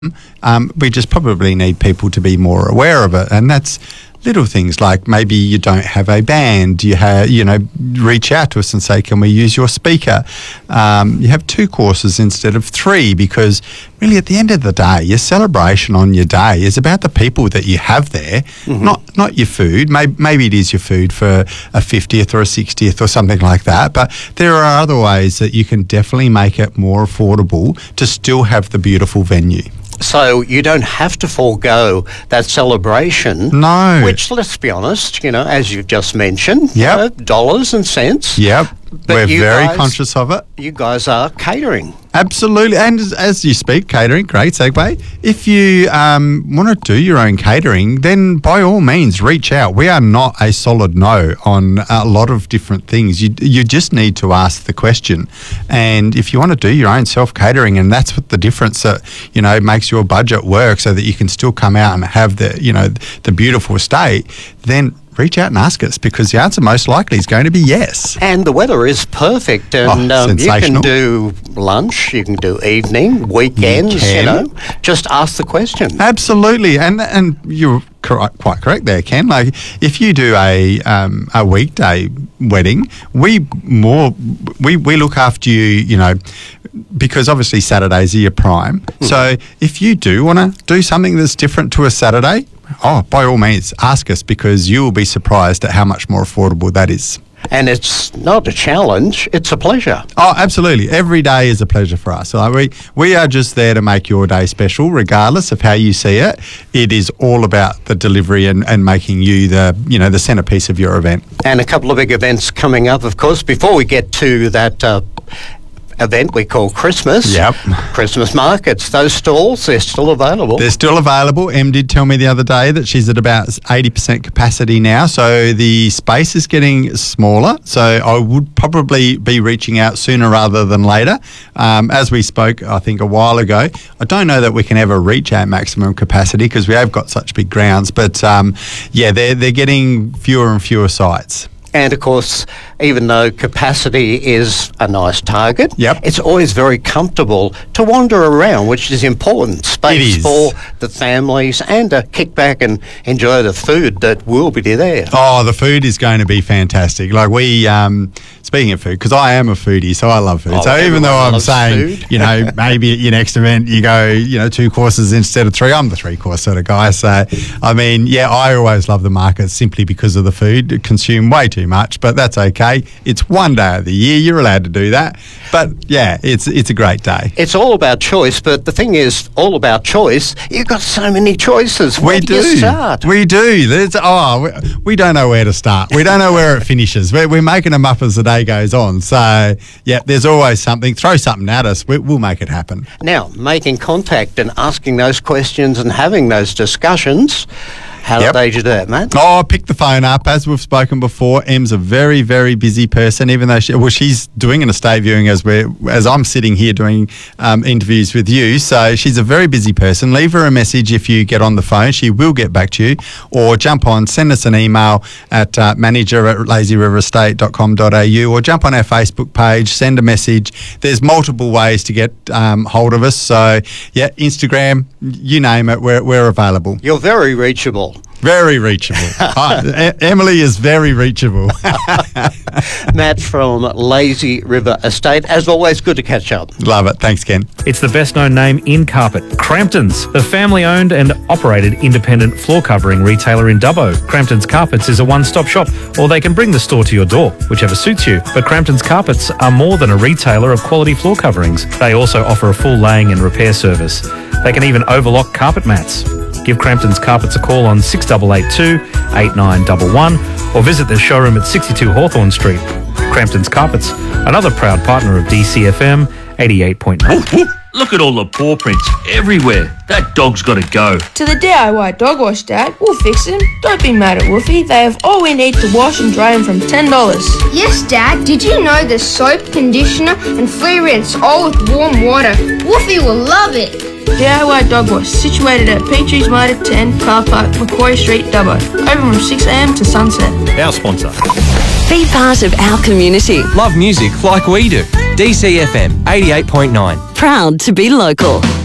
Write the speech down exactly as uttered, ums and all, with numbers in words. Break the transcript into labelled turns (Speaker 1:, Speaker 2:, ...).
Speaker 1: Um, we just probably need people to be more aware of it, and that's little things like maybe you don't have a band, you have, you know, reach out to us and say, can we use your speaker? Um, you have two courses instead of three, because really at the end of the day, your celebration on your day is about the people that you have there, mm-hmm. not not your food. Maybe, maybe it is your food for a fiftieth or a sixtieth or something like that, but there are other ways that you can definitely make it more affordable to still have the beautiful venue.
Speaker 2: So you don't have to forego that celebration.
Speaker 1: No.
Speaker 2: Which, let's be honest, you know, as you've just mentioned,
Speaker 1: Yep.
Speaker 2: you know, dollars and cents.
Speaker 1: Yep.
Speaker 2: But
Speaker 1: We're
Speaker 2: you
Speaker 1: very
Speaker 2: guys-
Speaker 1: conscious of it.
Speaker 2: You guys are catering.
Speaker 1: Absolutely. And as, as you speak, catering, great segue. If you um, want to do your own catering, then by all means, reach out. We are not a solid no on a lot of different things. You you just need to ask the question. And if you want to do your own self-catering, and that's what the difference that, you know, makes your budget work so that you can still come out and have the, you know, the beautiful estate, then reach out and ask us, because the answer most likely is going to be yes.
Speaker 2: And the weather is perfect, and
Speaker 1: Oh,
Speaker 2: um, you can
Speaker 1: sensational.
Speaker 2: do lunch, you can do evening, weekends, you,
Speaker 1: can.
Speaker 2: know. Just ask the question.
Speaker 1: Absolutely, and and you're cor- quite correct there, Ken. Like if you do a um, a weekday wedding, we more we, we look after you, you know, because obviously Saturdays are your prime. Mm. So if you do want to do something that's different to a Saturday, oh, by all means, ask us, because you will be surprised at how much more affordable that is.
Speaker 2: And it's not a challenge, it's a pleasure.
Speaker 1: Oh, absolutely. Every day is a pleasure for us. Like we, we are just there to make your day special, regardless of how you see it. It is all about the delivery and, and making you the, you know, the centrepiece of your event.
Speaker 2: And a couple of big events coming up, of course, before we get to that uh, event we call Christmas.
Speaker 1: Yep.
Speaker 2: Christmas markets, those stalls, they're still available.
Speaker 1: They're still available. Em did tell me the other day that she's at about eighty percent capacity now, so the space is getting smaller. So I would probably be reaching out sooner rather than later. Um, as we spoke, I think, a while ago, I don't know that we can ever reach our maximum capacity because we have got such big grounds, but um, yeah, they're, they're getting fewer and fewer sites.
Speaker 2: And, of course, even though capacity is a nice target,
Speaker 1: Yep.
Speaker 2: it's always very comfortable to wander around, which is important. Space
Speaker 1: It is.
Speaker 2: for the families and to kick back and enjoy the food that will be there.
Speaker 1: Oh, the food is going to be fantastic. Like we, um, speaking of food, because I am a foodie, so I love food.
Speaker 2: Oh,
Speaker 1: so even though
Speaker 2: everyone
Speaker 1: I'm
Speaker 2: loves
Speaker 1: saying,
Speaker 2: food.
Speaker 1: you know, maybe at your next event you go, you know, two courses instead of three, I'm the three course sort of guy. So, I mean, yeah, I always love the market simply because of the food. Consume way too much, but that's okay. It's one day of the year. You're allowed to do that. But yeah, it's it's a great day.
Speaker 2: It's all about choice, but the thing is, all about choice, you've got so many choices. Where
Speaker 1: We
Speaker 2: do you
Speaker 1: do.
Speaker 2: start?
Speaker 1: We do. There's, oh, we, we don't know where to start. We don't know where it finishes. We're, we're making them up as the day goes on. So, yeah, there's always something. Throw something at us. We, we'll make it happen.
Speaker 2: Now, making contact and asking those questions and having those discussions, how
Speaker 1: Yep.
Speaker 2: do they do that, Matt?
Speaker 1: Oh, pick the phone up. As we've spoken before, Em's a very, very busy person, even though she, well, she's doing an estate viewing as we're, as I'm sitting here doing um, interviews with you. So she's a very busy person. Leave her a message if you get on the phone. She will get back to you, or jump on, send us an email at uh, manager at lazy river estate dot com dot a u, or jump on our Facebook page, send a message. There's multiple ways to get um, hold of us. So yeah, Instagram, you name it, we're, we're available.
Speaker 2: You're very reachable.
Speaker 1: Very reachable. Hi, e- Emily is very reachable.
Speaker 2: Matt from Lazy River Estate. As always, good to catch up.
Speaker 1: Love it. Thanks, Ken.
Speaker 3: It's the best known name in carpet, Crampton's, the family owned and operated independent floor covering retailer in Dubbo. Crampton's Carpets is a one-stop shop, or they can bring the store to your door, whichever suits you. But Crampton's Carpets are more than a retailer of quality floor coverings. They also offer a full laying and repair service. They can even overlock carpet mats. Give Crampton's Carpets a call on six eight eight two, eight nine one one or visit their showroom at sixty-two Hawthorne Street. Crampton's Carpets, another proud partner of D C F M eighty-eight point nine.
Speaker 4: Look at all the paw prints everywhere. That dog's got to go.
Speaker 5: To the D I Y dog wash, Dad. We'll fix him. Don't be mad at Woofy. They have all we need to wash and dry him from ten dollars.
Speaker 6: Yes, Dad. Did you know there's soap, conditioner, and flea rinse all with warm water? Woofy will love it.
Speaker 5: D I Y Dog Wash, situated at Petries Motor ten, Car Park, Macquarie Street, Dubbo. Open from six a m to sunset.
Speaker 7: Our sponsor.
Speaker 8: Be part of our community.
Speaker 7: Love music like we do. D C F M eighty-eight point nine.
Speaker 8: Proud to be local.